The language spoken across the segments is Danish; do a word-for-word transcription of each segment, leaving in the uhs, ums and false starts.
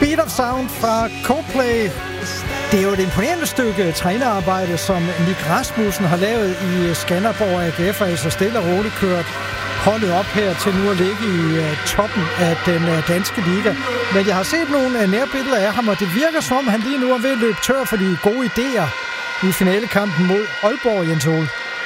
Beat of Sound fra Coldplay. Det er jo et imponerende stykke trænerarbejde, som Nick Rasmussen har lavet i Skanderborg A G F, altså stille og roligt kørt holdet op her til nu at ligge i uh, toppen af den uh, danske liga. Men jeg har set nogle uh, nærbilleder af ham, og det virker som om, han lige nu er ved at løbe tør for de gode idéer i finalekampen mod Aalborg, Jens Ole.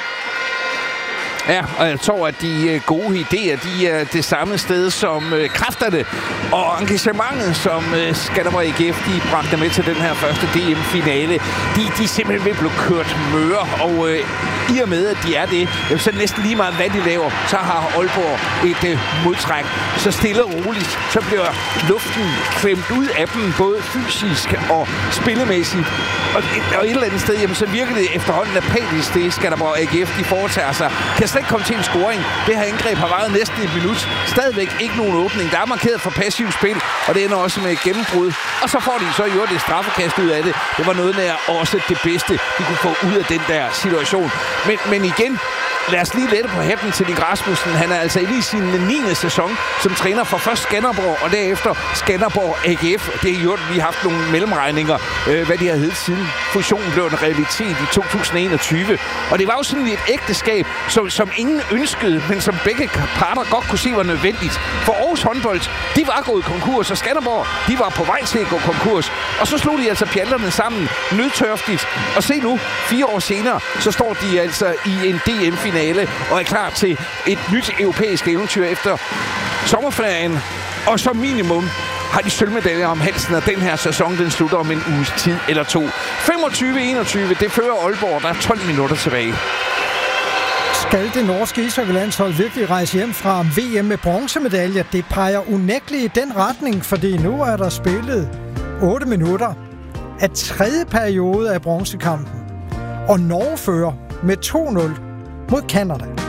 Ja, og jeg tror, at de gode idéer, de er det samme sted som øh, kræfterne og engagementet, som øh, Skanderborg A G F, de bragte med til den her første D M-finale. De, de er simpelthen ved at blive kørt møre, og øh, i og med, at de er det, så næsten lige meget, hvad de laver, så har Aalborg et øh, modtræk. Så stille og roligt, så bliver luften klemt ud af dem, både fysisk og spillemæssigt. Og, og et eller andet sted, jamen, så virker det efterhånden apatisk, det Skanderborg A G F, de foretager sig. Kan slet ikke komme til en scoring. Det her indgreb har varet næsten et minut. Stadigvæk ikke nogen åbning. Der er markeret for passivt spil, og det ender også med et gennembrud. Og så får de så gjort det straffekast ud af det. Det var noget nær også det bedste, de kunne få ud af den der situation. Men, men igen, lad os lige lette på hætten til Nick Rasmussen. Han er altså inde i sin niende sæson som træner for først Skanderborg, og derefter Skanderborg A G F. Det har gjort, at vi har haft nogle mellemregninger, øh, hvad de har heddet siden fusionen blev en realitet i to tusind og enogtyve. Og det var jo sådan et ægteskab, som, som ingen ønskede, men som begge parter godt kunne se var nødvendigt. For Aarhus håndbold, de var gået konkurs, og Skanderborg, de var på vej til at gå konkurs. Og så slog de altså pjalterne sammen nødtørftigt. Og se nu, fire år senere, så står de altså i en D M-finale og er klar til et nyt europæisk eventyr efter sommerferien. Og som minimum har de sølvmedaljer om halsen, og den her sæson, den slutter om en uges tid eller to. femogtyve enogtyve, det fører Aalborg, der er tolv minutter tilbage. Skal det norske ishockeylandshold virkelig rejse hjem fra V M med bronzemedaljer? Det peger unægteligt i den retning, fordi nu er der spillet otte minutter af tredje periode af bronzekampen. Og Norge fører med to nul mod Canada.